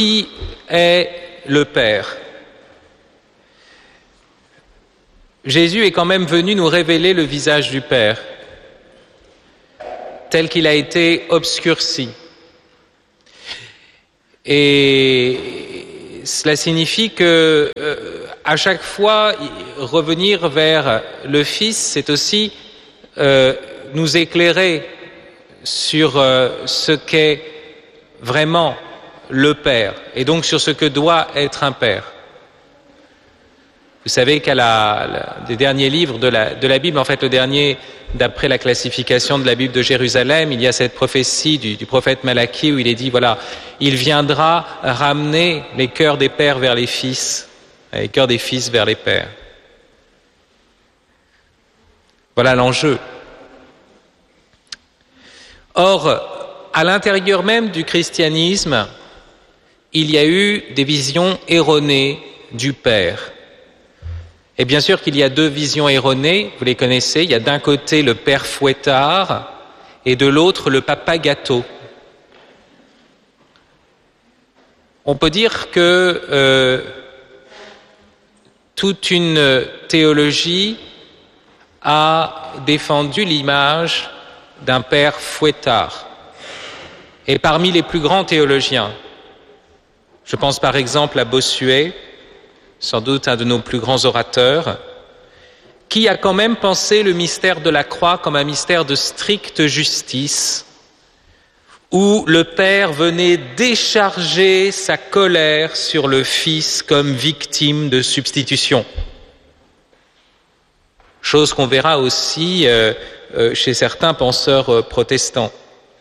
qui est le Père. Jésus est quand même venu nous révéler le visage du Père, tel qu'il a été obscurci. Et cela signifie que à chaque fois, revenir vers le Fils, c'est aussi nous éclairer sur ce qu'est vraiment le Père, et donc sur ce que doit être un Père. Vous savez qu'à des derniers livres de la Bible, en fait le dernier d'après la classification de la Bible de Jérusalem, il y a cette prophétie du prophète Malachie où il est dit, voilà, il viendra ramener les cœurs des pères vers les fils, les cœurs des fils vers les pères. Voilà l'enjeu. Or, à l'intérieur même du christianisme, il y a eu des visions erronées du Père. Et bien sûr qu'il y a deux visions erronées, vous les connaissez, il y a d'un côté le Père fouettard et de l'autre le Papa gâteau. On peut dire que toute une théologie a défendu l'image d'un Père fouettard. Et parmi les plus grands théologiens, je pense par exemple à Bossuet, sans doute un de nos plus grands orateurs, qui a quand même pensé le mystère de la croix comme un mystère de stricte justice, où le Père venait décharger sa colère sur le Fils comme victime de substitution. Chose qu'on verra aussi chez certains penseurs protestants.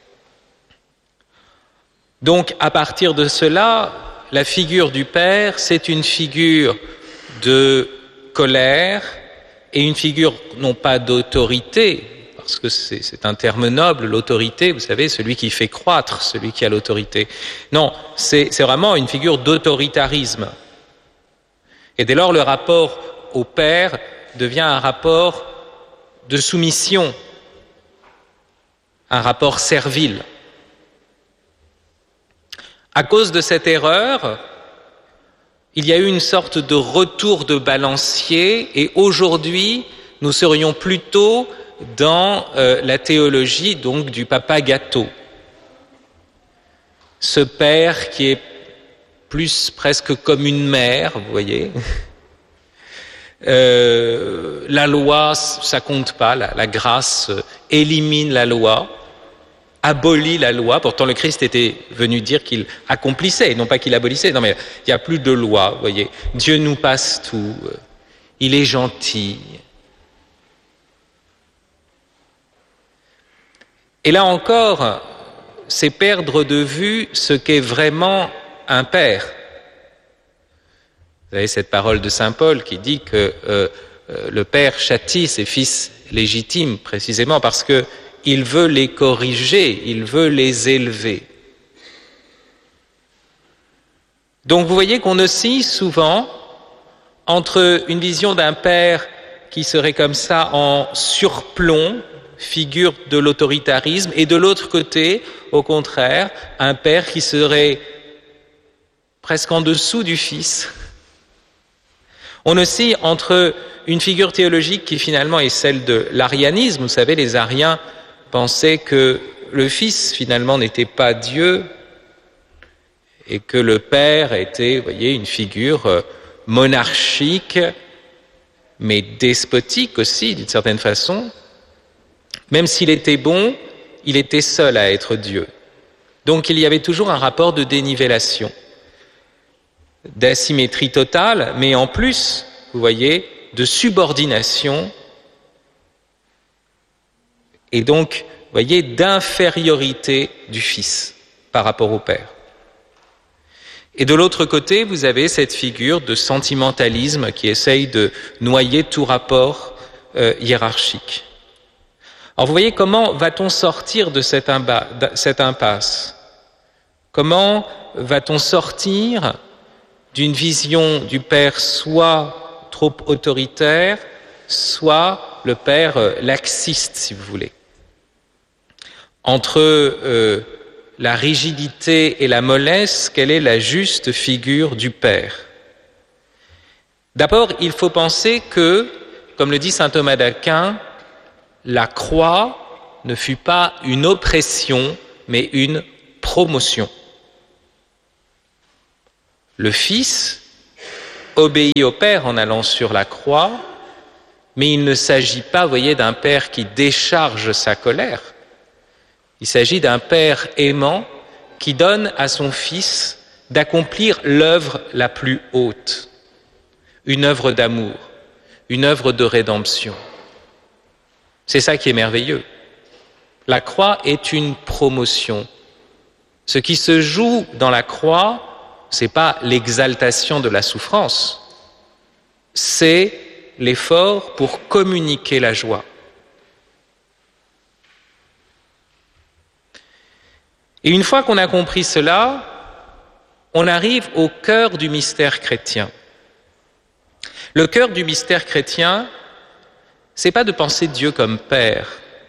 Donc, à partir de cela, la figure du Père, c'est une figure de colère et une figure non pas d'autorité, parce que c'est un terme noble, l'autorité, vous savez, celui qui fait croître, celui qui a l'autorité. Non, c'est vraiment une figure d'autoritarisme. Et dès lors, le rapport au Père devient un rapport de soumission, un rapport servile. À cause de cette erreur, il y a eu une sorte de retour de balancier et aujourd'hui, nous serions plutôt dans la théologie donc du Papa gâteau. Ce Père qui est plus presque comme une mère, vous voyez. La loi, ça compte pas, la grâce élimine la loi. Abolit la loi, pourtant le Christ était venu dire qu'il accomplissait, non pas qu'il abolissait, non mais il n'y a plus de loi, vous voyez, Dieu nous passe tout, il est gentil. Et là encore, c'est perdre de vue ce qu'est vraiment un père. Vous avez cette parole de saint Paul qui dit que le père châtie ses fils légitimes précisément parce que il veut les corriger, il veut les élever. Donc vous voyez qu'on oscille souvent entre une vision d'un père qui serait comme ça en surplomb, figure de l'autoritarisme, et de l'autre côté, au contraire, un père qui serait presque en dessous du fils. On oscille entre une figure théologique qui finalement est celle de l'arianisme. Vous savez, les ariens pensaient que le Fils finalement n'était pas Dieu et que le Père était, vous voyez, une figure monarchique, mais despotique aussi d'une certaine façon. Même s'il était bon, il était seul à être Dieu. Donc il y avait toujours un rapport de dénivellation, d'asymétrie totale, mais en plus, vous voyez, de subordination et donc, vous voyez, d'infériorité du Fils par rapport au Père. Et de l'autre côté, vous avez cette figure de sentimentalisme qui essaye de noyer tout rapport hiérarchique. Alors vous voyez, comment va-t-on sortir de cette impasse ? Comment va-t-on sortir d'une vision du Père soit trop autoritaire, soit le Père laxiste, si vous voulez ? Entre la rigidité et la mollesse, quelle est la juste figure du Père? D'abord, il faut penser que, comme le dit saint Thomas d'Aquin, la croix ne fut pas une oppression, mais une promotion. Le Fils obéit au Père en allant sur la croix, mais il ne s'agit pas, vous voyez, d'un Père qui décharge sa colère. Il s'agit d'un Père aimant qui donne à son Fils d'accomplir l'œuvre la plus haute, une œuvre d'amour, une œuvre de rédemption. C'est ça qui est merveilleux. La croix est une promotion. Ce qui se joue dans la croix, ce n'est pas l'exaltation de la souffrance, c'est l'effort pour communiquer la joie. Et une fois qu'on a compris cela, on arrive au cœur du mystère chrétien. Le cœur du mystère chrétien, c'est pas de penser Dieu comme Père.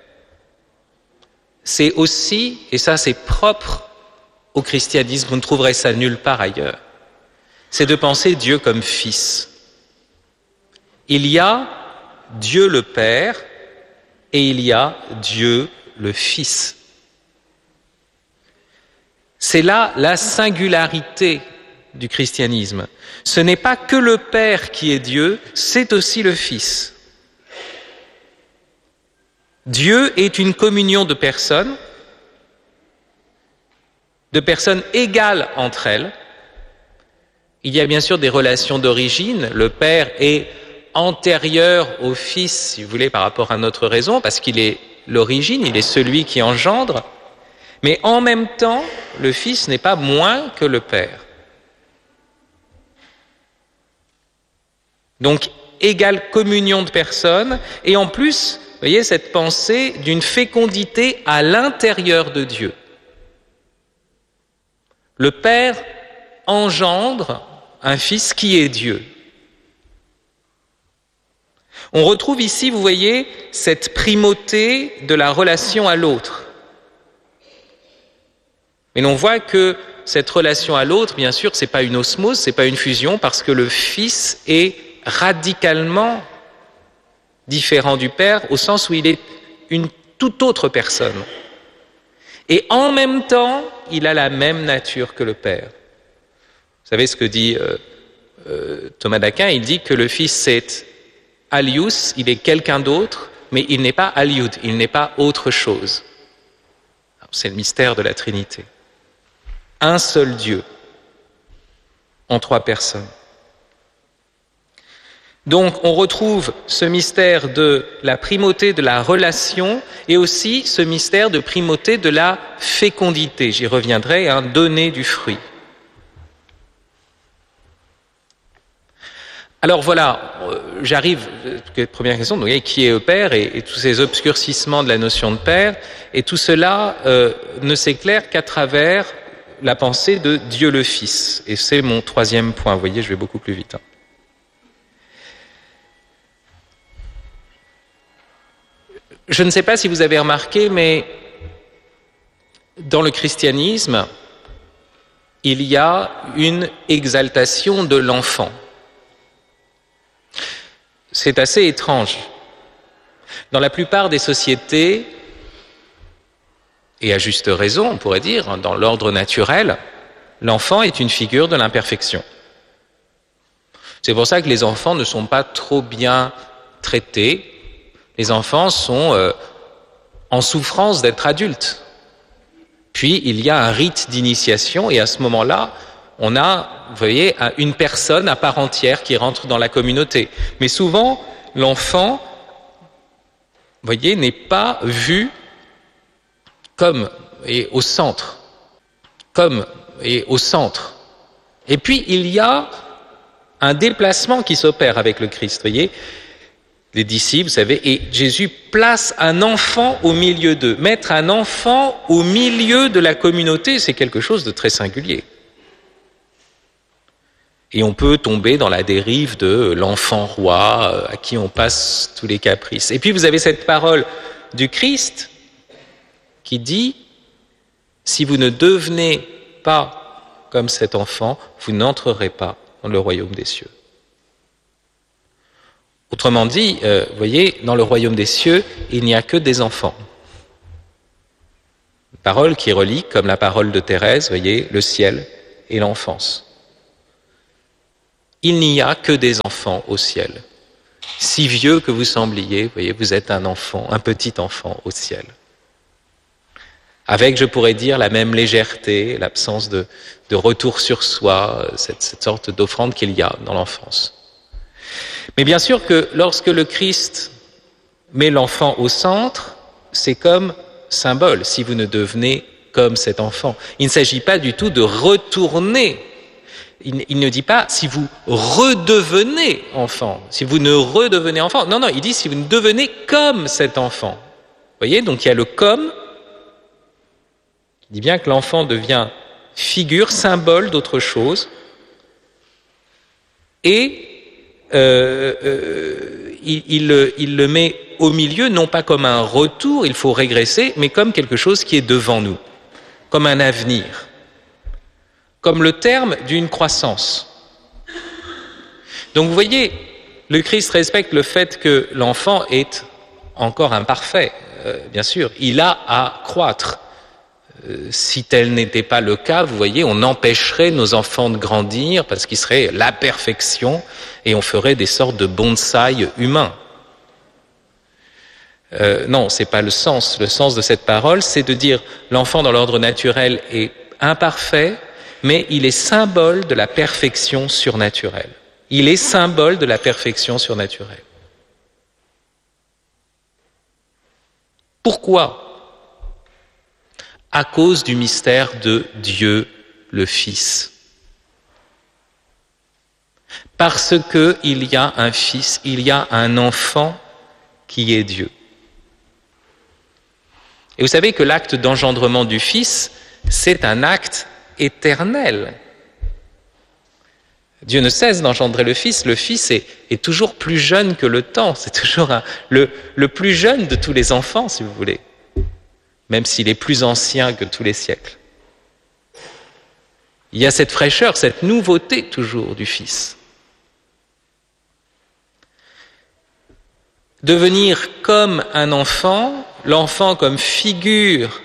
C'est aussi, et ça c'est propre au christianisme, vous ne trouverez ça nulle part ailleurs, c'est de penser Dieu comme Fils. Il y a Dieu le Père et il y a Dieu le Fils. C'est là la singularité du christianisme. Ce n'est pas que le Père qui est Dieu, c'est aussi le Fils. Dieu est une communion de personnes égales entre elles. Il y a bien sûr des relations d'origine. Le Père est antérieur au Fils, si vous voulez, par rapport à notre raison, parce qu'il est l'origine, il est celui qui engendre. Mais en même temps, le Fils n'est pas moins que le Père. Donc, égale communion de personnes, et en plus, vous voyez, cette pensée d'une fécondité à l'intérieur de Dieu. Le Père engendre un Fils qui est Dieu. On retrouve ici, vous voyez, cette primauté de la relation à l'autre. Mais l'on voit que cette relation à l'autre, bien sûr, c'est pas une osmose, c'est pas une fusion, parce que le Fils est radicalement différent du Père, au sens où il est une toute autre personne. Et en même temps, il a la même nature que le Père. Vous savez ce que dit Thomas d'Aquin? Il dit que le Fils c'est alius, il est quelqu'un d'autre, mais il n'est pas aliud, il n'est pas autre chose. C'est le mystère de la Trinité. Un seul Dieu, en trois personnes. Donc on retrouve ce mystère de la primauté de la relation et aussi ce mystère de primauté de la fécondité. J'y reviendrai, donner du fruit. Alors voilà, j'arrive, première question, donc, qui est Père et tous ces obscurcissements de la notion de Père, et tout cela ne s'éclaire qu'à travers la pensée de Dieu le Fils. Et c'est mon troisième point, vous voyez, je vais beaucoup plus vite. Je ne sais pas si vous avez remarqué, mais dans le christianisme, il y a une exaltation de l'enfant. C'est assez étrange. Dans la plupart des sociétés, et à juste raison, on pourrait dire, dans l'ordre naturel, l'enfant est une figure de l'imperfection. C'est pour ça que les enfants ne sont pas trop bien traités. Les enfants sont en souffrance d'être adultes. Puis, il y a un rite d'initiation, et à ce moment-là, on a, vous voyez, une personne à part entière qui rentre dans la communauté. Mais souvent, l'enfant, vous voyez, n'est pas vu comme et au centre. Comme et au centre. Et puis, il y a un déplacement qui s'opère avec le Christ, vous voyez. Les disciples, vous savez, et Jésus place un enfant au milieu d'eux. Mettre un enfant au milieu de la communauté, c'est quelque chose de très singulier. Et on peut tomber dans la dérive de l'enfant roi à qui on passe tous les caprices. Et puis vous avez cette parole du Christ qui dit Si vous ne devenez pas comme cet enfant, vous n'entrerez pas dans le royaume des cieux. Autrement dit, vous voyez, dans le royaume des cieux, il n'y a que des enfants. Une parole qui relie, comme la parole de Thérèse, vous voyez, le ciel et l'enfance. Il n'y a que des enfants au ciel. Si vieux que vous sembliez, vous voyez, vous êtes un enfant, un petit enfant au ciel. Avec, je pourrais dire, la même légèreté, l'absence de retour sur soi, cette sorte d'offrande qu'il y a dans l'enfance. Mais bien sûr que lorsque le Christ met l'enfant au centre, c'est comme symbole, si vous ne devenez comme cet enfant. Il ne s'agit pas du tout de retourner. Il ne dit pas si vous redevenez enfant, si vous ne redevenez enfant. Non, il dit si vous ne devenez comme cet enfant. Vous voyez, donc il y a le comme, qui dit bien que l'enfant devient figure, symbole d'autre chose, et il le met au milieu, non pas comme un retour, il faut régresser, mais comme quelque chose qui est devant nous, comme un avenir, comme le terme d'une croissance. Donc vous voyez, le Christ respecte le fait que l'enfant est encore imparfait, bien sûr, il a à croître. Si tel n'était pas le cas, vous voyez, on empêcherait nos enfants de grandir parce qu'ils seraient la perfection et on ferait des sortes de bonsaïs humains. Non, c'est pas le sens. Le sens de cette parole, c'est de dire l'enfant dans l'ordre naturel est imparfait, mais il est symbole de la perfection surnaturelle. Il est symbole de la perfection surnaturelle. Pourquoi ? À cause du mystère de Dieu le Fils. Parce qu'il y a un Fils, il y a un enfant qui est Dieu. Et vous savez que l'acte d'engendrement du Fils, c'est un acte éternel. Dieu ne cesse d'engendrer le Fils est toujours plus jeune que le temps, c'est toujours le plus jeune de tous les enfants, si vous voulez. Même s'il est plus ancien que tous les siècles. Il y a cette fraîcheur, cette nouveauté toujours du Fils. Devenir comme un enfant, l'enfant comme figure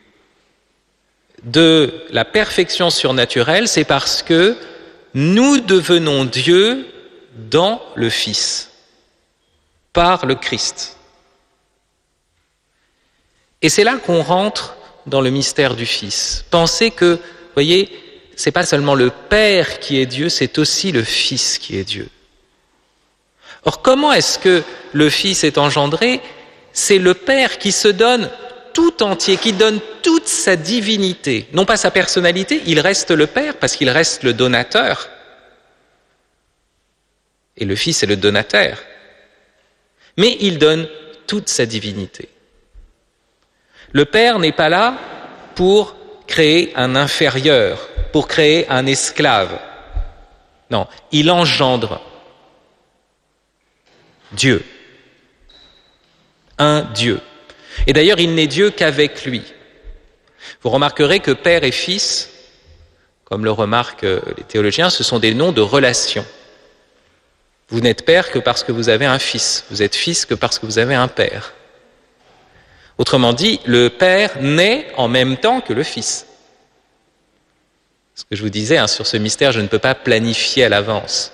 de la perfection surnaturelle, c'est parce que nous devenons Dieu dans le Fils, par le Christ. Et c'est là qu'on rentre dans le mystère du Fils. Pensez que, vous voyez, c'est pas seulement le Père qui est Dieu, c'est aussi le Fils qui est Dieu. Or, comment est-ce que le Fils est engendré ? C'est le Père qui se donne tout entier, qui donne toute sa divinité. Non pas sa personnalité, il reste le Père parce qu'il reste le donateur. Et le Fils est le donateur. Mais il donne toute sa divinité. Le Père n'est pas là pour créer un inférieur, pour créer un esclave. Non, il engendre Dieu. Un Dieu. Et d'ailleurs, il n'est Dieu qu'avec lui. Vous remarquerez que Père et Fils, comme le remarquent les théologiens, ce sont des noms de relation. Vous n'êtes Père que parce que vous avez un Fils. Vous êtes Fils que parce que vous avez un Père. Autrement dit, le Père naît en même temps que le Fils. Ce que je vous disais, sur ce mystère, je ne peux pas planifier à l'avance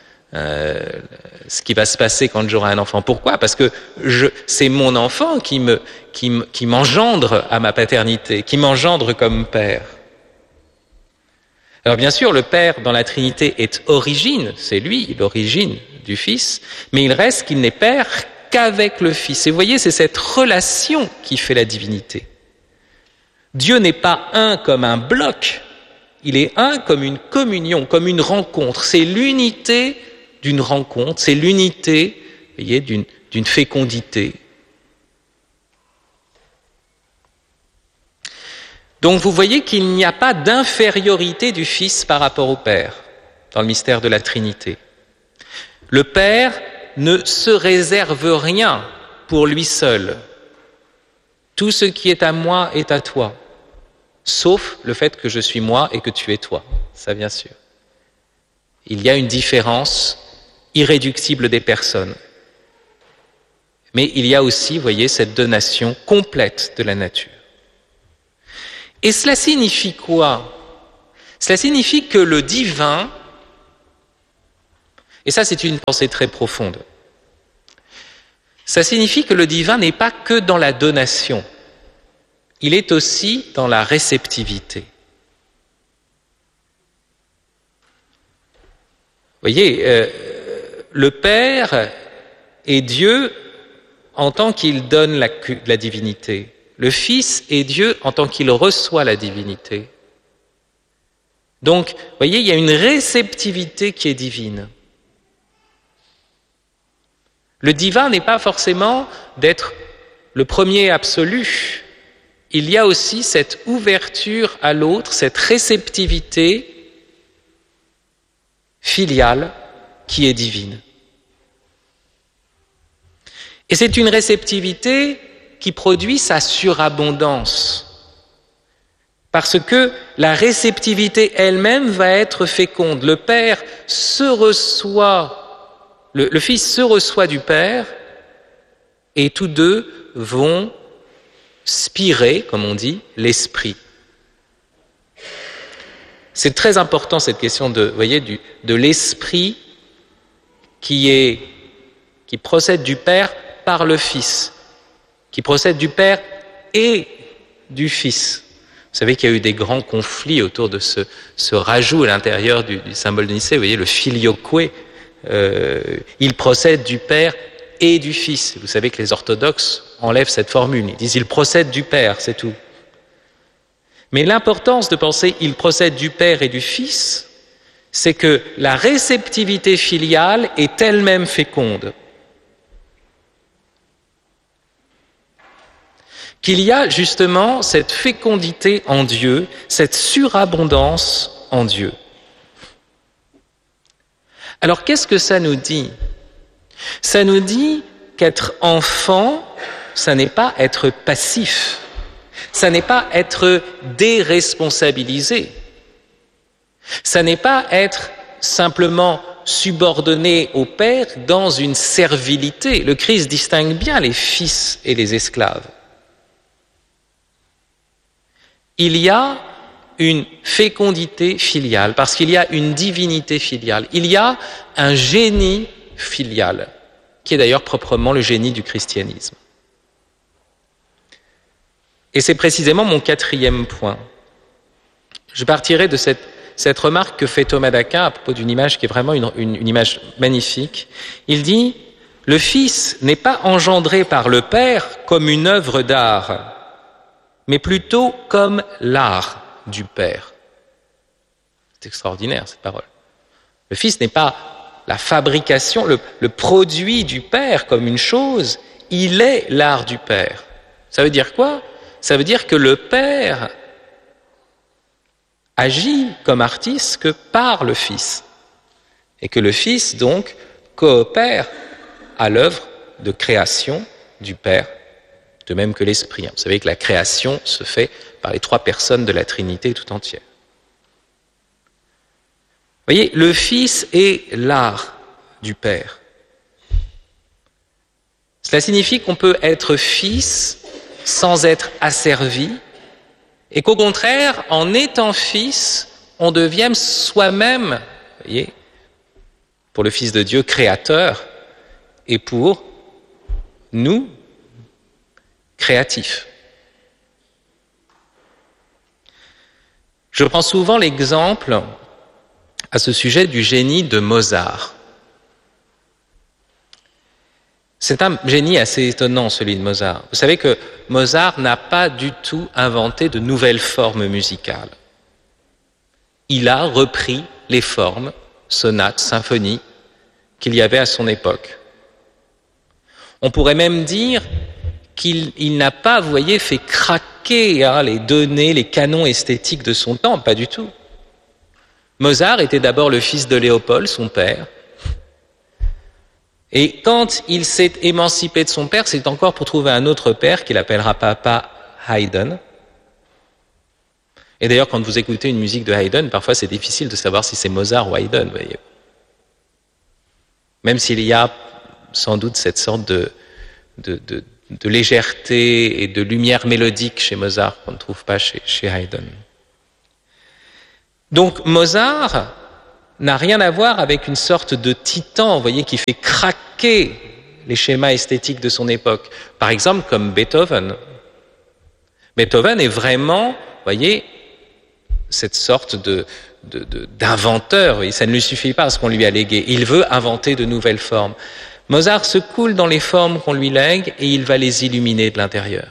ce qui va se passer quand j'aurai un enfant. Pourquoi ? Parce que c'est mon enfant qui m'engendre à ma paternité, qui m'engendre comme Père. Alors bien sûr, le Père dans la Trinité est origine, c'est lui l'origine du Fils, mais il reste qu'il n'est Père qu'avec le Fils. Et vous voyez, c'est cette relation qui fait la divinité. Dieu n'est pas un comme un bloc, il est un comme une communion, comme une rencontre. C'est l'unité d'une rencontre, c'est l'unité, vous voyez, d'une fécondité. Donc vous voyez qu'il n'y a pas d'infériorité du Fils par rapport au Père dans le mystère de la Trinité. Le Père ne se réserve rien pour lui seul. Tout ce qui est à moi est à toi. sauf le fait que je suis moi et que tu es toi, ça bien sûr. Il y a une différence irréductible des personnes. Mais il y a aussi, vous voyez, cette donation complète de la nature. Et cela signifie quoi? Cela signifie que le divin, et ça c'est une pensée très profonde, ça signifie que le divin n'est pas que dans la donation, il est aussi dans la réceptivité. Vous voyez, le Père est Dieu en tant qu'il donne la divinité. Le Fils est Dieu en tant qu'il reçoit la divinité. Donc, vous voyez, il y a une réceptivité qui est divine. Le divin n'est pas forcément d'être le premier absolu. Il y a aussi cette ouverture à l'autre, cette réceptivité filiale qui est divine. Et c'est une réceptivité qui produit sa surabondance. Parce que la réceptivité elle-même va être féconde. Le Père se reçoit, le Fils se reçoit du Père, et tous deux vont spirer, comme on dit, l'Esprit. C'est très important cette question de, vous voyez, de l'Esprit qui procède du Père par le Fils, qui procède du Père et du Fils. Vous savez qu'il y a eu des grands conflits autour de ce rajout à l'intérieur du symbole de Nicée. Vous voyez, le filioque, il procède du Père et du Fils. Vous savez que les orthodoxes enlèvent cette formule. Ils disent il procède du Père, c'est tout. Mais l'importance de penser il procède du Père et du Fils, c'est que la réceptivité filiale est elle-même féconde. Qu'il y a justement cette fécondité en Dieu, cette surabondance en Dieu. Alors qu'est-ce que ça nous dit? Ça nous dit qu'être enfant, ça n'est pas être passif, ça n'est pas être déresponsabilisé, ça n'est pas être simplement subordonné au Père dans une servilité. Le Christ distingue bien les fils et les esclaves. Il y a une fécondité filiale, parce qu'il y a une divinité filiale. Il y a un génie filial, qui est d'ailleurs proprement le génie du christianisme. Et c'est précisément mon quatrième point. Je partirai de cette remarque que fait Thomas d'Aquin à propos d'une image qui est vraiment une image magnifique. Il dit « Le Fils n'est pas engendré par le Père comme une œuvre d'art, mais plutôt comme l'art du Père. » C'est extraordinaire cette parole. Le Fils n'est pas la fabrication, le produit du Père comme une chose, il est l'art du Père. Ça veut dire quoi? Ça veut dire que le Père agit comme artiste que par le Fils. Et que le Fils, donc, coopère à l'œuvre de création du Père, de même que l'Esprit. Vous savez que la création se fait par les trois personnes de la Trinité tout entière. Vous voyez, le Fils est l'art du Père. Cela signifie qu'on peut être fils sans être asservi, et qu'au contraire, en étant fils, on devient soi-même, vous voyez, pour le Fils de Dieu, créateur, et pour nous, créatif. Je prends souvent l'exemple à ce sujet du génie de Mozart. C'est un génie assez étonnant, celui de Mozart. Vous savez que Mozart n'a pas du tout inventé de nouvelles formes musicales. Il a repris les formes, sonates, symphonies, qu'il y avait à son époque. On pourrait même dire qu'il n'a pas, vous voyez, fait craquer les données, les canons esthétiques de son temps, pas du tout. Mozart était d'abord le fils de Léopold, son père, et quand il s'est émancipé de son père, c'est encore pour trouver un autre père qu'il appellera papa Haydn. Et d'ailleurs, quand vous écoutez une musique de Haydn, parfois c'est difficile de savoir si c'est Mozart ou Haydn, voyez. Même s'il y a sans doute cette sorte de légèreté et de lumière mélodique chez Mozart qu'on ne trouve pas chez Haydn. Donc Mozart n'a rien à voir avec une sorte de titan, vous voyez, qui fait craquer les schémas esthétiques de son époque. Par exemple, comme Beethoven. Beethoven est vraiment, vous voyez, cette sorte d'inventeur. Et ça ne lui suffit pas ce qu'on lui a légué. Il veut inventer de nouvelles formes. Mozart se coule dans les formes qu'on lui lègue et il va les illuminer de l'intérieur.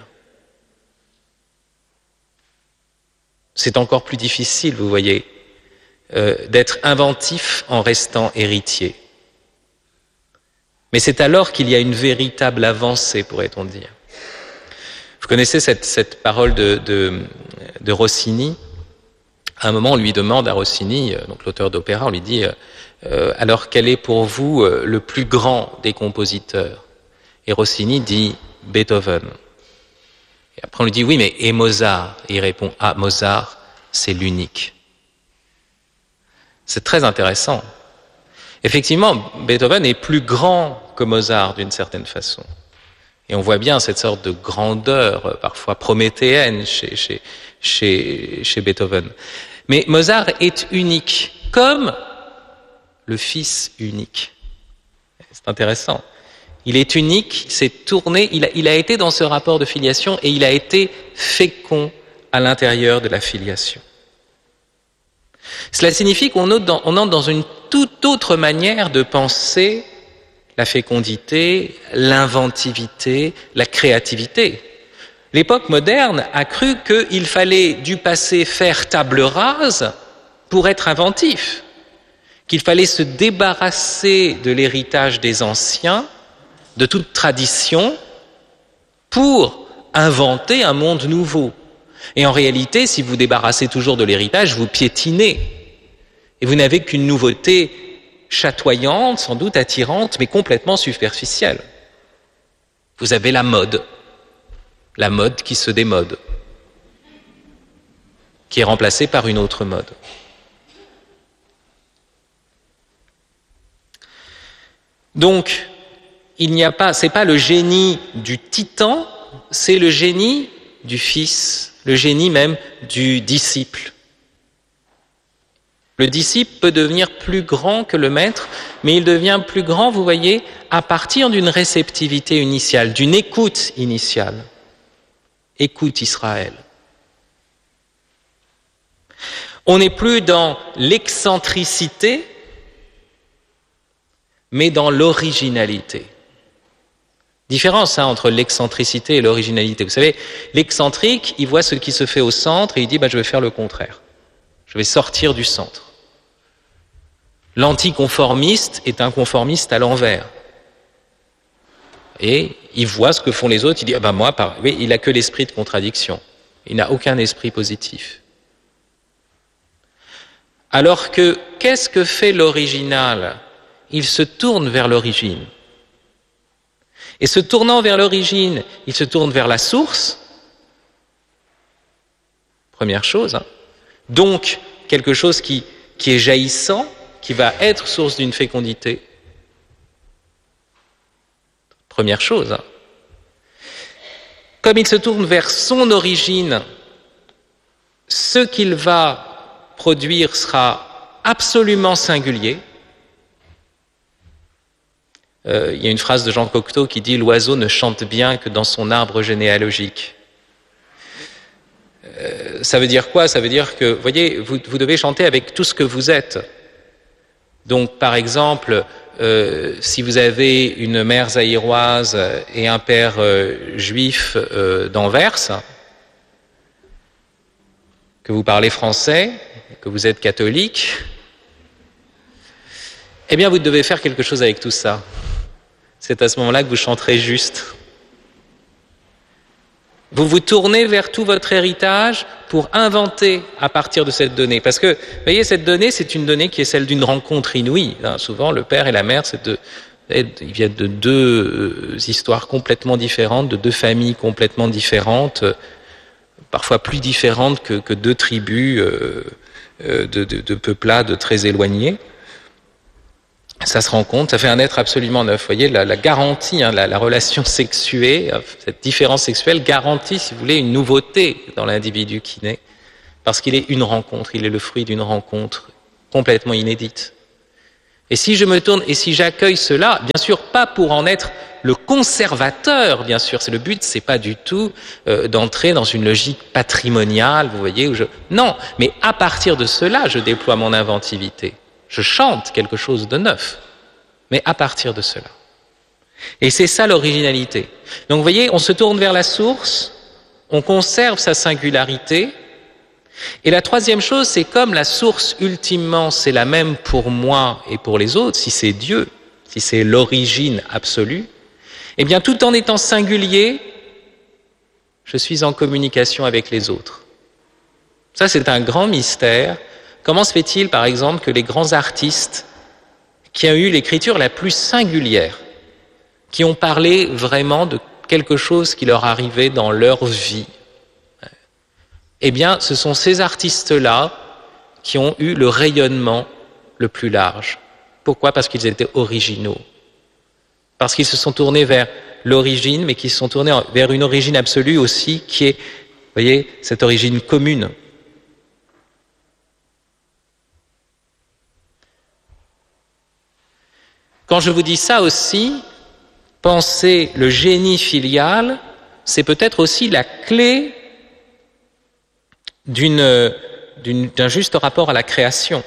C'est encore plus difficile, vous voyez, d'être inventif en restant héritier. Mais c'est alors qu'il y a une véritable avancée, pourrait-on dire. Vous connaissez cette parole de Rossini. À un moment, on lui demande à Rossini, donc l'auteur d'opéra, on lui dit alors quel est pour vous le plus grand des compositeurs? Et Rossini dit Beethoven. Et après on lui dit oui, mais et Mozart? Et il répond Mozart, c'est l'unique. C'est très intéressant. Effectivement, Beethoven est plus grand que Mozart d'une certaine façon. Et on voit bien cette sorte de grandeur, parfois prométhéenne chez Beethoven. Mais Mozart est unique, comme le Fils unique. C'est intéressant. Il est unique, il s'est tourné, il a été dans ce rapport de filiation et il a été fécond à l'intérieur de la filiation. Cela signifie qu'on entre dans une toute autre manière de penser la fécondité, l'inventivité, la créativité. L'époque moderne a cru qu'il fallait du passé faire table rase pour être inventif, qu'il fallait se débarrasser de l'héritage des anciens, de toute tradition, pour inventer un monde nouveau. Et en réalité, si vous débarrassez toujours de l'héritage, vous piétinez. Et vous n'avez qu'une nouveauté chatoyante, sans doute attirante, mais complètement superficielle. Vous avez la mode qui se démode, qui est remplacée par une autre mode. Donc, c'est pas le génie du titan, c'est le génie du fils, le génie même du disciple. Le disciple peut devenir plus grand que le maître, mais il devient plus grand, vous voyez, à partir d'une réceptivité initiale, d'une écoute initiale. Écoute Israël. On n'est plus dans l'excentricité, mais dans l'originalité. Différence entre l'excentricité et l'originalité. Vous savez, l'excentrique, il voit ce qui se fait au centre et il dit je vais faire le contraire. Je vais sortir du centre. L'anticonformiste est un conformiste à l'envers. Et il voit ce que font les autres, il dit oui, il n'a que l'esprit de contradiction. Il n'a aucun esprit positif. Alors que, qu'est-ce que fait l'original? Il se tourne vers l'origine. Et se tournant vers l'origine, il se tourne vers la source. Première chose. Donc, quelque chose qui est jaillissant, qui va être source d'une fécondité. Première chose. Comme il se tourne vers son origine, ce qu'il va produire sera absolument singulier. Il y a une phrase de Jean Cocteau qui dit « L'oiseau ne chante bien que dans son arbre généalogique ». Ça veut dire quoi? Ça veut dire que, vous voyez, vous devez chanter avec tout ce que vous êtes. Donc, par exemple, si vous avez une mère zaïroise et un père juif d'Anvers, que vous parlez français, que vous êtes catholique, eh bien, vous devez faire quelque chose avec tout ça. C'est à ce moment-là que vous chanterez juste. Vous vous tournez vers tout votre héritage pour inventer à partir de cette donnée. Parce que, vous voyez, cette donnée, c'est une donnée qui est celle d'une rencontre inouïe. Souvent, le père et la mère, ils viennent de deux histoires complètement différentes, de deux familles complètement différentes. parfois plus différentes que deux tribus de peuplades très éloignés. Ça se rencontre, ça fait un être absolument neuf. Vous voyez, la garantie, la relation sexuée, cette différence sexuelle garantit, si vous voulez, une nouveauté dans l'individu qui naît, parce qu'il est une rencontre, il est le fruit d'une rencontre complètement inédite. Et si je me tourne, et si j'accueille cela, bien sûr, pas pour en être le conservateur, bien sûr, c'est le but, c'est pas du tout d'entrer dans une logique patrimoniale, vous voyez, non, mais à partir de cela, je déploie mon inventivité. Je chante quelque chose de neuf, mais à partir de cela. Et c'est ça l'originalité. Donc vous voyez, on se tourne vers la source, on conserve sa singularité. Et la troisième chose, c'est comme la source ultimement, c'est la même pour moi et pour les autres, si c'est Dieu, si c'est l'origine absolue, eh bien tout en étant singulier, je suis en communication avec les autres. Ça, c'est un grand mystère. Comment se fait-il, par exemple, que les grands artistes qui ont eu l'écriture la plus singulière, qui ont parlé vraiment de quelque chose qui leur arrivait dans leur vie, eh bien, ce sont ces artistes-là qui ont eu le rayonnement le plus large. Pourquoi ? Parce qu'ils étaient originaux. Parce qu'ils se sont tournés vers l'origine, mais qu'ils se sont tournés vers une origine absolue aussi, qui est, vous voyez, cette origine commune. Quand je vous dis ça aussi, penser le génie filial, c'est peut-être aussi la clé d'un juste rapport à la création.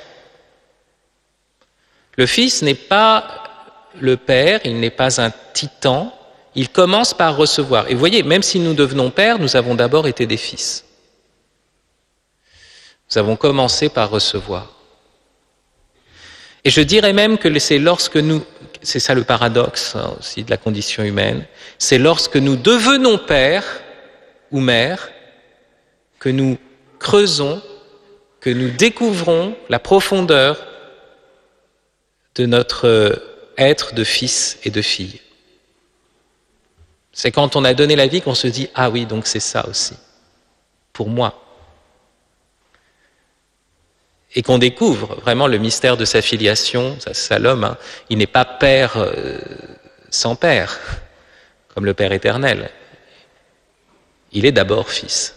Le Fils n'est pas le Père, il n'est pas un titan, il commence par recevoir. Et vous voyez, même si nous devenons pères, nous avons d'abord été des fils. Nous avons commencé par recevoir. Et je dirais même que c'est lorsque nous, c'est ça le paradoxe aussi de la condition humaine, c'est lorsque nous devenons pères ou mères que nous creusons, que nous découvrons la profondeur de notre être de fils et de fille. C'est quand on a donné la vie qu'on se dit « Ah oui, donc c'est ça aussi, pour moi ». Et qu'on découvre vraiment le mystère de sa filiation, ça l'homme, il n'est pas père sans père, comme le Père éternel. Il est d'abord fils.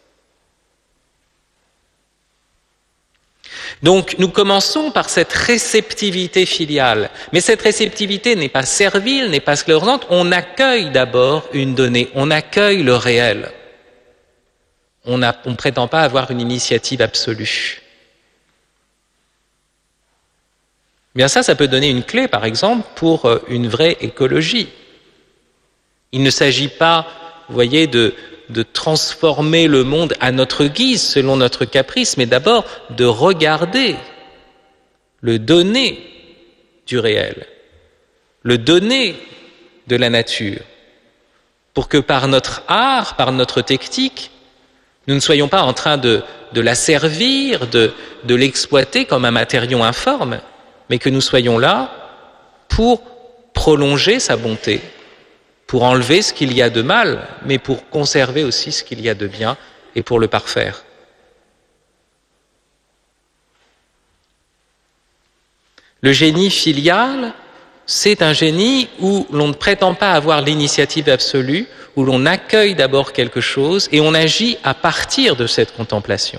Donc nous commençons par cette réceptivité filiale, mais cette réceptivité n'est pas servile, n'est pas sclérosante, on accueille d'abord une donnée, on accueille le réel. On ne prétend pas avoir une initiative absolue. Bien ça peut donner une clé, par exemple, pour une vraie écologie. Il ne s'agit pas, vous voyez, de transformer le monde à notre guise, selon notre caprice, mais d'abord de regarder le donné du réel, le donné de la nature, pour que par notre art, par notre technique, nous ne soyons pas en train de la servir, de l'exploiter comme un matériau informe, mais que nous soyons là pour prolonger sa bonté, pour enlever ce qu'il y a de mal, mais pour conserver aussi ce qu'il y a de bien et pour le parfaire. Le génie filial, c'est un génie où l'on ne prétend pas avoir l'initiative absolue, où l'on accueille d'abord quelque chose et on agit à partir de cette contemplation.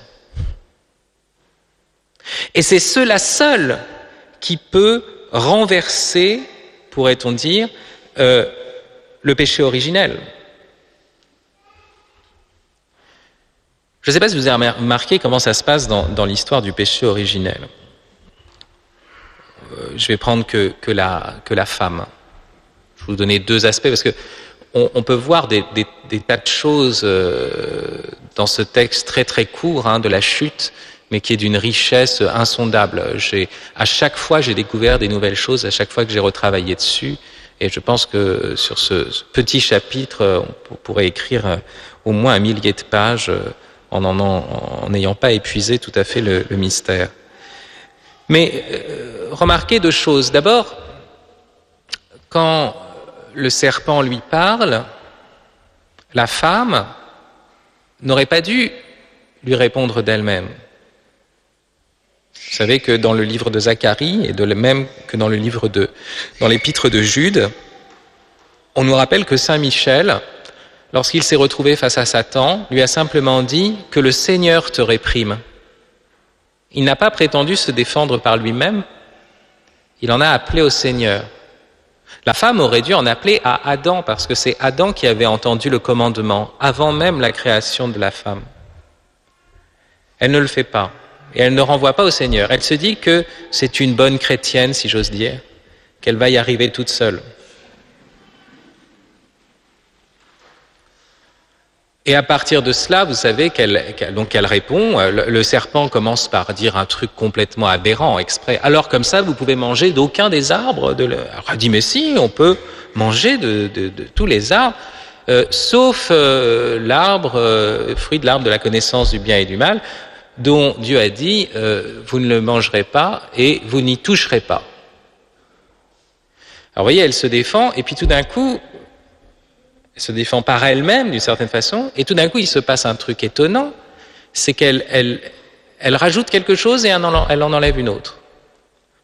Et c'est cela seul qui peut renverser, pourrait-on dire, le péché originel. Je ne sais pas si vous avez remarqué comment ça se passe dans l'histoire du péché originel. Je vais prendre que la femme. Je vais vous donner deux aspects parce que on peut voir des tas de choses dans ce texte très très court de la chute, mais qui est d'une richesse insondable. À chaque fois, j'ai découvert des nouvelles choses, à chaque fois que j'ai retravaillé dessus. Et je pense que sur ce petit chapitre, on pourrait écrire au moins 1 millier de pages en n'ayant pas épuisé tout à fait le mystère. Mais remarquez deux choses. D'abord, quand le serpent lui parle, la femme n'aurait pas dû lui répondre d'elle-même. Vous savez que dans le livre de Zacharie, et de même que dans l'épître de Jude, on nous rappelle que Saint Michel, lorsqu'il s'est retrouvé face à Satan, lui a simplement dit « que le Seigneur te réprime ». Il n'a pas prétendu se défendre par lui-même, il en a appelé au Seigneur. La femme aurait dû en appeler à Adam, parce que c'est Adam qui avait entendu le commandement, avant même la création de la femme. Elle ne le fait pas, et elle ne renvoie pas au Seigneur. Elle se dit que c'est une bonne chrétienne, si j'ose dire, qu'elle va y arriver toute seule. Et à partir de cela, vous savez qu'elle répond, le serpent commence par dire un truc complètement aberrant, exprès. Alors comme ça, vous pouvez manger d'aucun des arbres. Alors elle dit, mais si, on peut manger de tous les arbres, sauf fruit de l'arbre de la connaissance du bien et du mal, dont Dieu a dit, vous ne le mangerez pas et vous n'y toucherez pas. Alors vous voyez, elle se défend, et puis tout d'un coup, elle se défend par elle-même d'une certaine façon, et tout d'un coup il se passe un truc étonnant, c'est qu'elle rajoute quelque chose et elle en enlève une autre. Pourquoi ?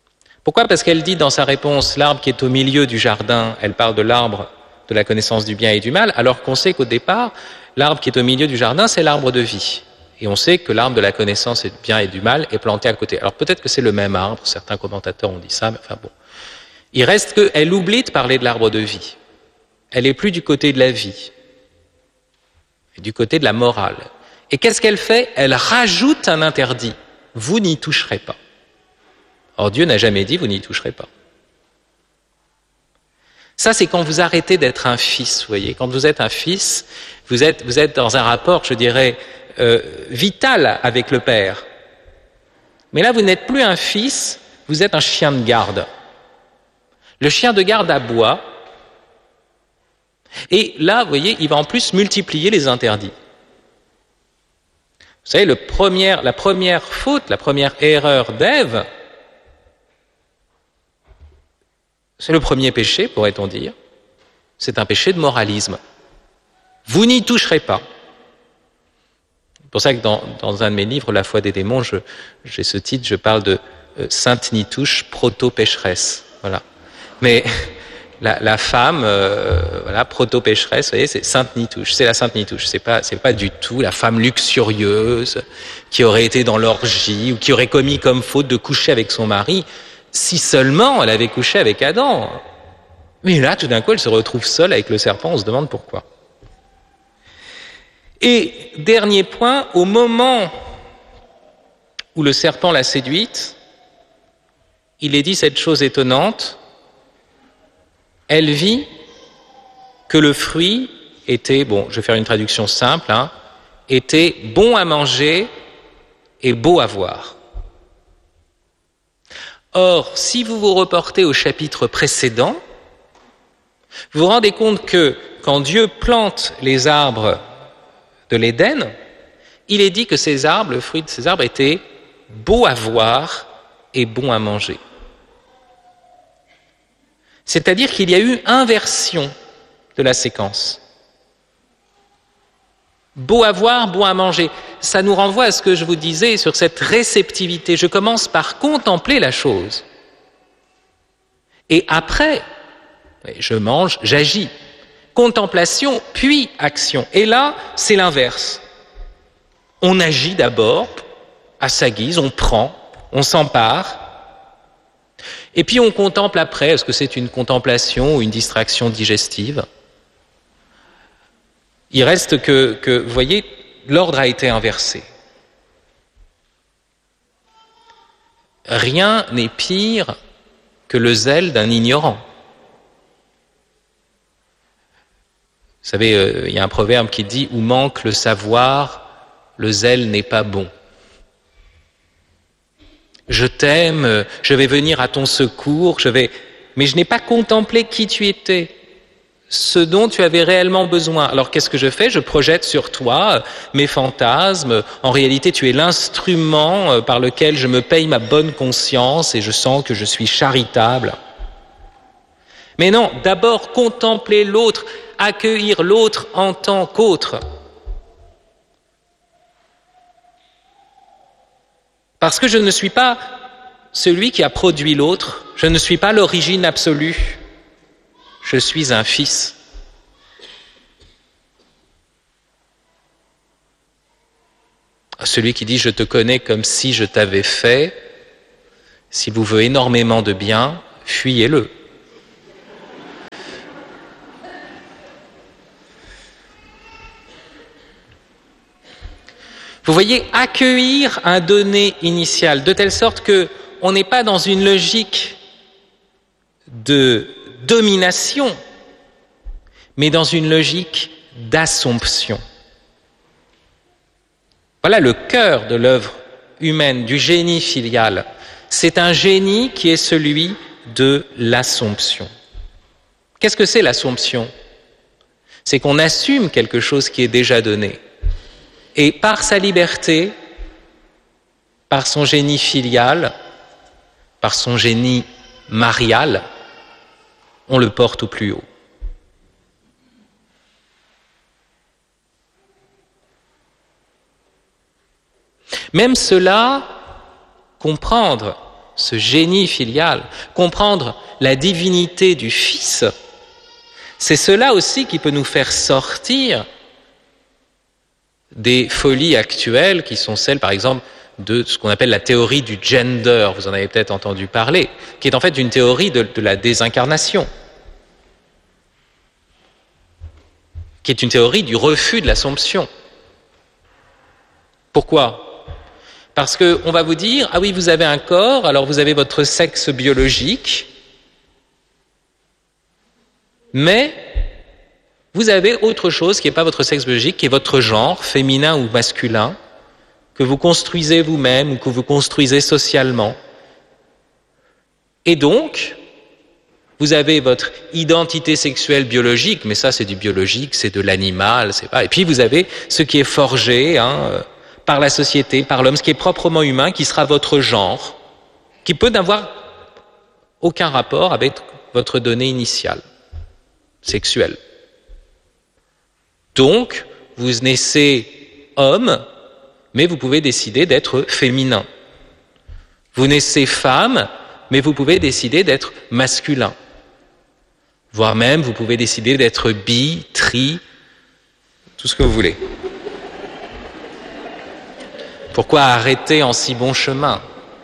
Parce qu'elle dit dans sa réponse, l'arbre qui est au milieu du jardin, elle parle de l'arbre de la connaissance du bien et du mal, alors qu'on sait qu'au départ, l'arbre qui est au milieu du jardin, c'est l'arbre de vie. Et on sait que l'arbre de la connaissance du bien et du mal est planté à côté. Alors peut-être que c'est le même arbre, certains commentateurs ont dit ça, mais enfin bon. Il reste qu'elle oublie de parler de l'arbre de vie. Elle n'est plus du côté de la vie, elle est du côté de la morale. Et qu'est-ce qu'elle fait ? Elle rajoute un interdit. Vous n'y toucherez pas. Or, Dieu n'a jamais dit, vous n'y toucherez pas. Ça, c'est quand vous arrêtez d'être un fils, vous voyez. Quand vous êtes un fils, vous êtes dans un rapport, je dirais, vital avec le Père. Mais là, vous n'êtes plus un fils, vous êtes un chien de garde. Le chien de garde aboie. Et là, vous voyez, il va en plus multiplier les interdits. Vous savez, la première faute, la première erreur d'Ève, c'est le premier péché, pourrait-on dire. C'est un péché de moralisme. Vous n'y toucherez pas. C'est pour ça que dans un de mes livres, La foi des démons, j'ai ce titre, je parle de Sainte Nitouche, proto-pécheresse. Voilà. Mais la femme, proto-pécheresse, vous voyez, c'est Sainte Nitouche, c'est la Sainte Nitouche. C'est pas du tout la femme luxurieuse qui aurait été dans l'orgie ou qui aurait commis comme faute de coucher avec son mari, si seulement elle avait couché avec Adam. Mais là, tout d'un coup, elle se retrouve seule avec le serpent, on se demande pourquoi. Et dernier point, au moment où le serpent l'a séduite, il est dit cette chose étonnante, elle vit que le fruit était, je vais faire une traduction simple, était bon à manger et beau à voir. Or, si vous vous reportez au chapitre précédent, vous vous rendez compte que quand Dieu plante les arbres de l'Éden, il est dit que ces arbres, le fruit de ces arbres était beau à voir et bon à manger. C'est-à-dire qu'il y a eu inversion de la séquence. Beau à voir, bon à manger. Ça nous renvoie à ce que je vous disais sur cette réceptivité. Je commence par contempler la chose. Et après, je mange, j'agis. Contemplation, puis action. Et là, c'est l'inverse. On agit d'abord, à sa guise, on prend, on s'empare. Et puis on contemple après, est-ce que c'est une contemplation ou une distraction digestive ? Il reste que, vous voyez, l'ordre a été inversé. Rien n'est pire que le zèle d'un ignorant. Vous savez, il y a un proverbe qui dit « Où manque le savoir, le zèle n'est pas bon ». Je t'aime, je vais venir à ton secours, mais je n'ai pas contemplé qui tu étais, ce dont tu avais réellement besoin. Alors qu'est-ce que je fais ? Je projette sur toi mes fantasmes. En réalité, tu es l'instrument par lequel je me paye ma bonne conscience et je sens que je suis charitable. Mais non, d'abord contempler l'autre, accueillir l'autre en tant qu'autre. Parce que je ne suis pas celui qui a produit l'autre, je ne suis pas l'origine absolue, je suis un fils. Celui qui dit « je te connais comme si je t'avais fait », s'il vous veut énormément de bien, fuyez-le. Vous voyez, accueillir un donné initial de telle sorte qu'on n'est pas dans une logique de domination, mais dans une logique d'assomption. Voilà le cœur de l'œuvre humaine, du génie filial. C'est un génie qui est celui de l'assomption. Qu'est-ce que c'est l'assomption? C'est qu'on assume quelque chose qui est déjà donné. Et par sa liberté, par son génie filial, par son génie marial, on le porte au plus haut. Même cela, comprendre ce génie filial, comprendre la divinité du Fils, c'est cela aussi qui peut nous faire sortir des folies actuelles qui sont celles, par exemple, de ce qu'on appelle la théorie du gender, vous en avez peut-être entendu parler, qui est en fait une théorie de la désincarnation, qui est une théorie du refus de l'assomption. Pourquoi ? Parce qu'on va vous dire, ah oui, vous avez un corps, alors vous avez votre sexe biologique, mais vous avez autre chose qui n'est pas votre sexe biologique, qui est votre genre, féminin ou masculin, que vous construisez vous-même ou que vous construisez socialement. Et donc, vous avez votre identité sexuelle biologique, mais ça c'est du biologique, c'est de l'animal, c'est pas. Et puis vous avez ce qui est forgé, par la société, par l'homme, ce qui est proprement humain, qui sera votre genre, qui peut n'avoir aucun rapport avec votre donnée initiale, sexuelle. Donc, vous naissez homme, mais vous pouvez décider d'être féminin. Vous naissez femme, mais vous pouvez décider d'être masculin. Voire même, vous pouvez décider d'être bi, tri, tout ce que vous voulez. Pourquoi arrêter en si bon chemin ?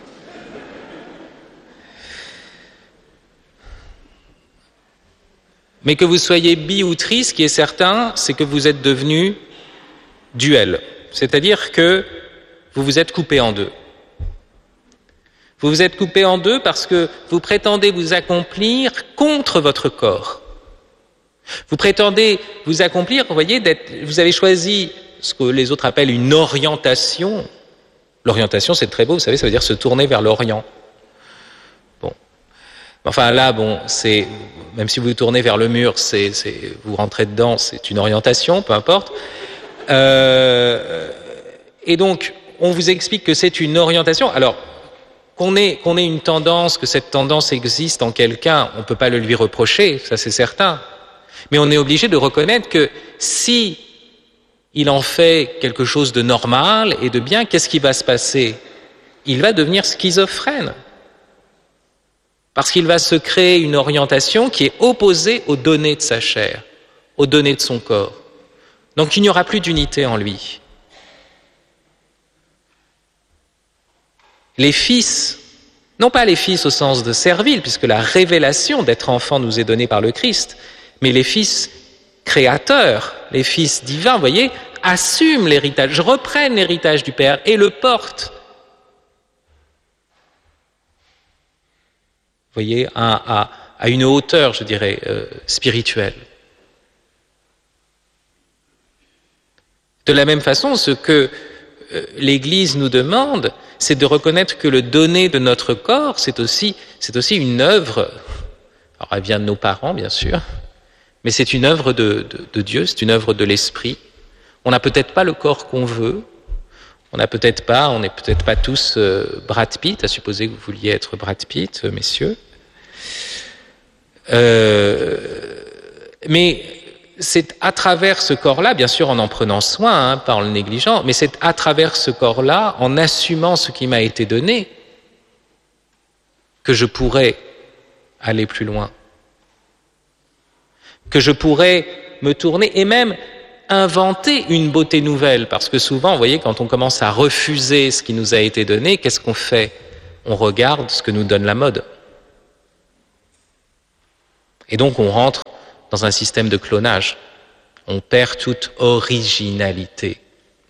Mais que vous soyez bi ou tri, ce qui est certain, c'est que vous êtes devenu duel. C'est-à-dire que vous vous êtes coupé en deux. Vous vous êtes coupé en deux parce que vous prétendez vous accomplir contre votre corps. Vous prétendez vous accomplir, vous voyez, vous avez choisi ce que les autres appellent une orientation. L'orientation, c'est très beau, vous savez, ça veut dire se tourner vers l'Orient. Bon. Enfin là, c'est, même si vous vous tournez vers le mur, vous rentrez dedans, c'est une orientation, peu importe. Et donc, on vous explique que c'est une orientation. Alors, qu'on ait une tendance, que cette tendance existe en quelqu'un, on ne peut pas le lui reprocher, ça c'est certain. Mais on est obligé de reconnaître que si il en fait quelque chose de normal et de bien, qu'est-ce qui va se passer ? Il va devenir schizophrène. Parce qu'il va se créer une orientation qui est opposée aux données de sa chair, aux données de son corps. Donc il n'y aura plus d'unité en lui. Les fils, non pas les fils au sens de servile, puisque la révélation d'être enfant nous est donnée par le Christ, mais les fils créateurs, les fils divins, vous voyez, assument l'héritage, reprennent l'héritage du Père et le portent. Vous voyez, à une hauteur, je dirais, spirituelle. De la même façon, ce que l'Église nous demande, c'est de reconnaître que le donné de notre corps, c'est aussi une œuvre, alors elle vient de nos parents, bien sûr, mais c'est une œuvre de Dieu, c'est une œuvre de l'Esprit. On n'a peut-être pas le corps qu'on veut, on n'est peut-être pas tous Brad Pitt, à supposer que vous vouliez être Brad Pitt, messieurs. Mais c'est à travers ce corps-là, bien sûr en prenant soin, pas en le négligeant, mais c'est à travers ce corps-là, en assumant ce qui m'a été donné, que je pourrais aller plus loin, que je pourrais me tourner et même inventer une beauté nouvelle. Parce que souvent, vous voyez, quand on commence à refuser ce qui nous a été donné, qu'est-ce qu'on fait? On regarde ce que nous donne la mode. Et donc on rentre dans un système de clonage. On perd toute originalité.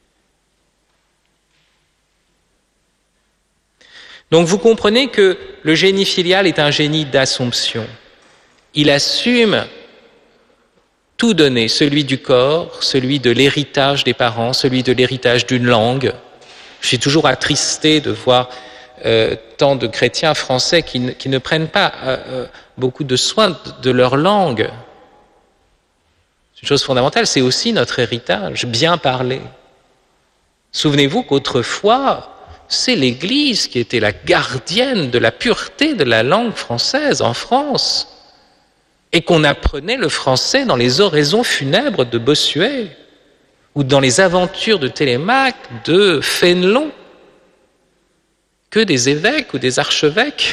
Donc vous comprenez que le génie filial est un génie d'assomption. Il assume tout donner, celui du corps, celui de l'héritage des parents, celui de l'héritage d'une langue. Je suis toujours attristé de voir tant de chrétiens français qui ne prennent pas beaucoup de soin de leur langue. C'est une chose fondamentale, c'est aussi notre héritage, bien parler. Souvenez-vous qu'autrefois, c'est l'Église qui était la gardienne de la pureté de la langue française en France, et qu'on apprenait le français dans les oraisons funèbres de Bossuet, ou dans les aventures de Télémaque, de Fénelon, que des évêques ou des archevêques.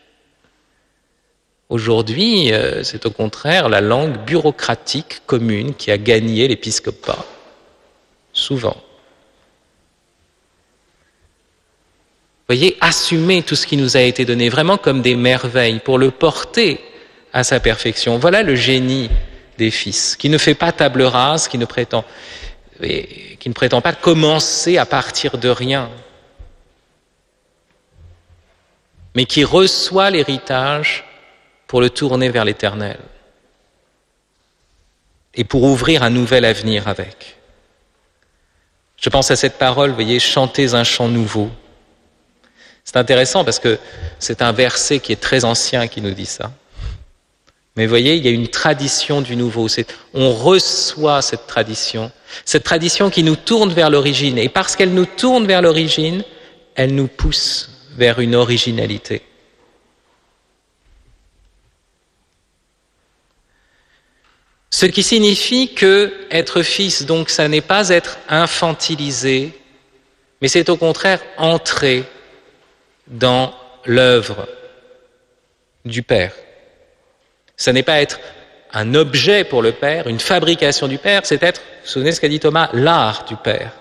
Aujourd'hui, c'est au contraire la langue bureaucratique commune qui a gagné l'épiscopat, souvent. Vous voyez, assumer tout ce qui nous a été donné, vraiment comme des merveilles, pour le porter à sa perfection. Voilà le génie des fils, qui ne fait pas table rase, qui ne prétend pas commencer à partir de rien, mais qui reçoit l'héritage pour le tourner vers l'éternel et pour ouvrir un nouvel avenir avec. Je pense à cette parole, vous voyez, chantez un chant nouveau. C'est intéressant parce que c'est un verset qui est très ancien qui nous dit ça. Mais vous voyez, il y a une tradition du nouveau. On reçoit cette tradition qui nous tourne vers l'origine. Et parce qu'elle nous tourne vers l'origine, elle nous pousse vers une originalité. Ce qui signifie que être fils, donc, ça n'est pas être infantilisé, mais c'est au contraire entrer dans l'œuvre du Père. Ça n'est pas être un objet pour le Père, une fabrication du Père, c'est être, vous vous souvenez ce qu'a dit Thomas, l'art du Père.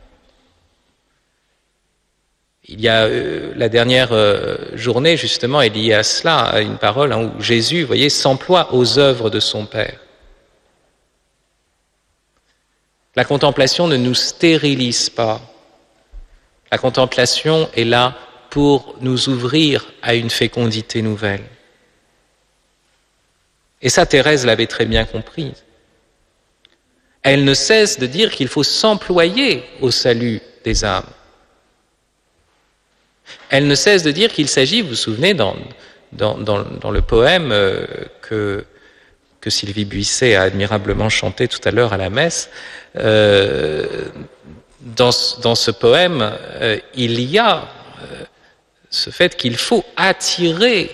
Il y a la dernière journée, justement, est liée à cela, à une parole où Jésus, vous voyez, s'emploie aux œuvres de son Père. La contemplation ne nous stérilise pas. La contemplation est là pour nous ouvrir à une fécondité nouvelle. Et ça, Thérèse l'avait très bien compris. Elle ne cesse de dire qu'il faut s'employer au salut des âmes. Elle ne cesse de dire qu'il s'agit, vous vous souvenez, dans le poème que Sylvie Buisset a admirablement chanté tout à l'heure à la messe, dans ce poème, il y a ce fait qu'il faut attirer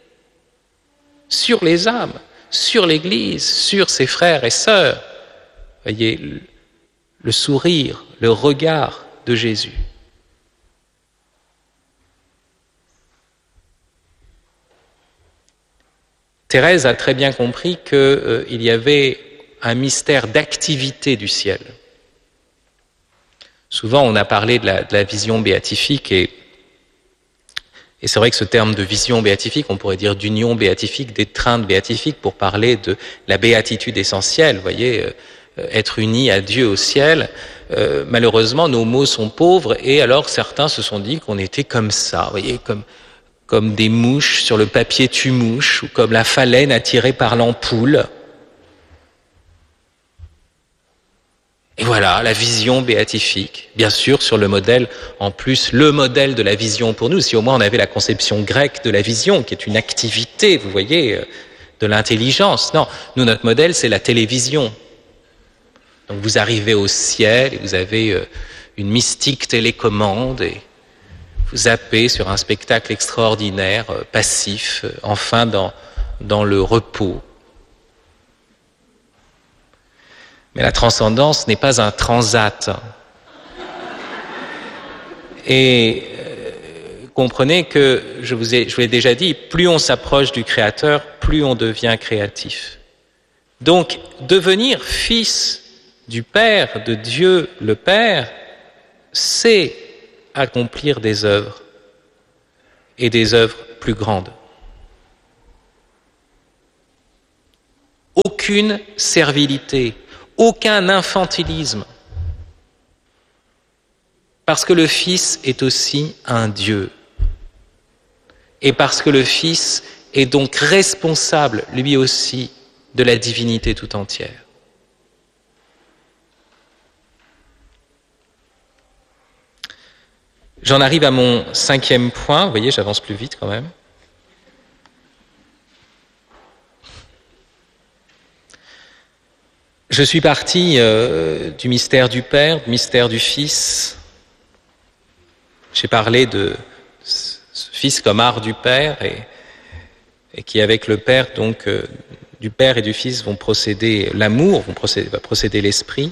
sur les âmes, sur l'Église, sur ses frères et sœurs, voyez, le sourire, le regard de Jésus. Thérèse a très bien compris qu'il y avait un mystère d'activité du ciel. Souvent, on a parlé de la vision béatifique et c'est vrai que ce terme de vision béatifique, on pourrait dire d'union béatifique, d'étreinte béatifique pour parler de la béatitude essentielle, vous voyez, être unis à Dieu au ciel. Malheureusement, nos mots sont pauvres et alors certains se sont dit qu'on était comme ça, vous voyez, comme des mouches sur le papier tue-mouche ou comme la phalène attirée par l'ampoule. Et voilà, la vision béatifique, bien sûr sur le modèle, en plus le modèle de la vision pour nous, si au moins on avait la conception grecque de la vision, qui est une activité, vous voyez, de l'intelligence. Non, nous, notre modèle, c'est la télévision. Donc vous arrivez au ciel et vous avez une mystique télécommande et vous zappez sur un spectacle extraordinaire, passif, enfin dans le repos. Mais la transcendance n'est pas un transat. Et comprenez que, je vous l'ai déjà dit, plus on s'approche du Créateur, plus on devient créatif. Donc, devenir fils du Père, de Dieu le Père, c'est accomplir des œuvres, et des œuvres plus grandes. Aucune servilité, aucun infantilisme, parce que le Fils est aussi un Dieu, et parce que le Fils est donc responsable, lui aussi, de la divinité tout entière. J'en arrive à mon 5e point. Vous voyez, j'avance plus vite quand même. Je suis parti du mystère du Père, du mystère du Fils. J'ai parlé de ce Fils comme art du Père et qui, avec le Père, donc du Père et du Fils, vont procéder l'amour, va procéder l'Esprit.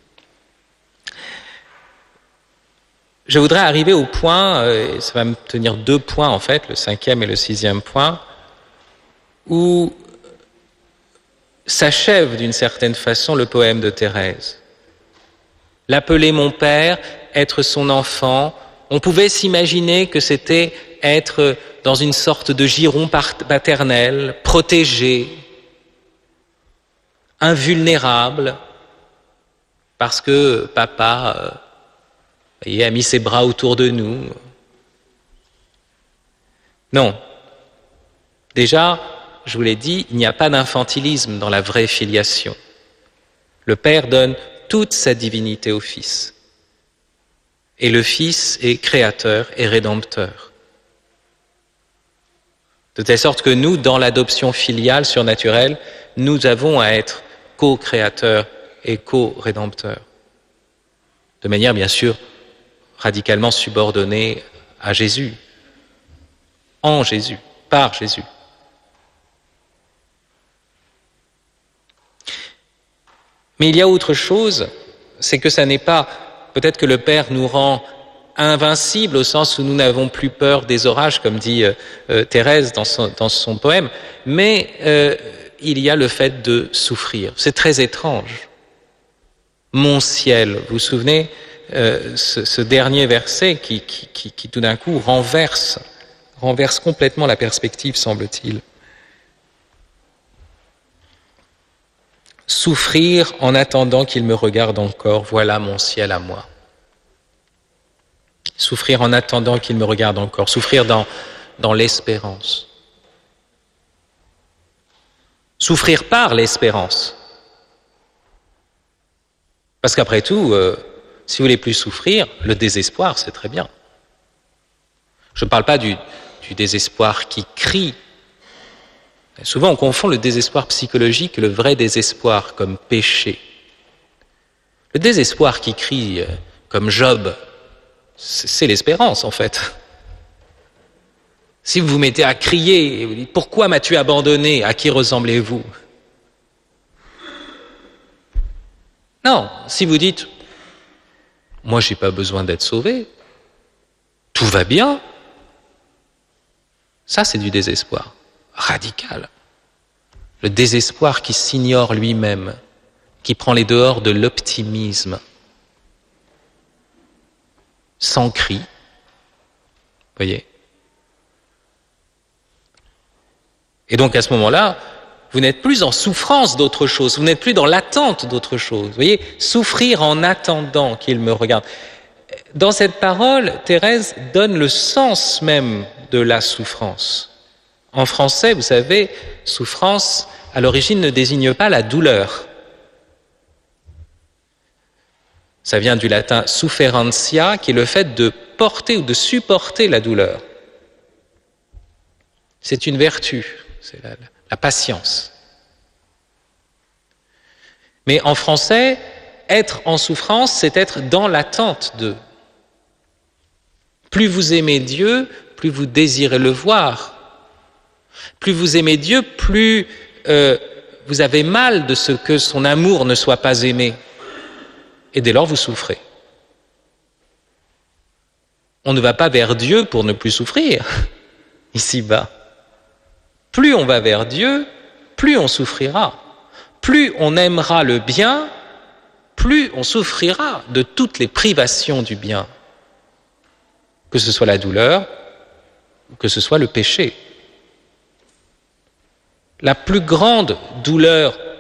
Je voudrais arriver au point, et ça va me tenir 2 points en fait, le 5e et le 6e point, où s'achève d'une certaine façon le poème de Thérèse. L'appeler mon père, être son enfant, on pouvait s'imaginer que c'était être dans une sorte de giron paternel, protégé, invulnérable, parce que papa a mis ses bras autour de nous. Non. Déjà, je vous l'ai dit, il n'y a pas d'infantilisme dans la vraie filiation. Le Père donne toute sa divinité au Fils. Et le Fils est créateur et rédempteur. De telle sorte que nous, dans l'adoption filiale surnaturelle, nous avons à être co-créateurs et co-rédempteurs. De manière, bien sûr, radicalement subordonnée à Jésus, en Jésus, par Jésus. Mais il y a autre chose, c'est que ça n'est pas, peut-être que le Père nous rend invincibles au sens où nous n'avons plus peur des orages, comme dit Thérèse dans son poème, mais il y a le fait de souffrir. C'est très étrange. Mon ciel, vous vous souvenez, ce dernier verset qui tout d'un coup renverse complètement la perspective, semble-t-il. Souffrir en attendant qu'il me regarde encore, voilà mon ciel à moi. Souffrir en attendant qu'il me regarde encore, souffrir dans l'espérance. Souffrir par l'espérance. Parce qu'après tout, si vous voulez plus souffrir, le désespoir, c'est très bien. Je ne parle pas du désespoir qui crie. Souvent, on confond le désespoir psychologique et le vrai désespoir comme péché. Le désespoir qui crie, comme Job, c'est l'espérance, en fait. Si vous vous mettez à crier et vous dites « Pourquoi m'as-tu abandonné ? À qui ressemblez-vous » Non, si vous dites « Moi, je n'ai pas besoin d'être sauvé, tout va bien », ça, c'est du désespoir radical. Le désespoir qui s'ignore lui-même, qui prend les dehors de l'optimisme, sans cri. Voyez ? Et donc à ce moment-là, vous n'êtes plus en souffrance d'autre chose, vous n'êtes plus dans l'attente d'autre chose. Vous voyez ? Souffrir en attendant qu'il me regarde. Dans cette parole, Thérèse donne le sens même de la souffrance. En français, vous savez, souffrance, à l'origine, ne désigne pas la douleur. Ça vient du latin sufferentia, qui est le fait de porter ou de supporter la douleur. C'est une vertu, c'est la patience. Mais en français, être en souffrance, c'est être dans l'attente de. Plus vous aimez Dieu, plus vous désirez le voir. Plus vous aimez Dieu, plus vous avez mal de ce que son amour ne soit pas aimé. Et dès lors, vous souffrez. On ne va pas vers Dieu pour ne plus souffrir, ici-bas. Plus on va vers Dieu, plus on souffrira. Plus on aimera le bien, plus on souffrira de toutes les privations du bien. Que ce soit la douleur, ou que ce soit le péché. La plus grande douleur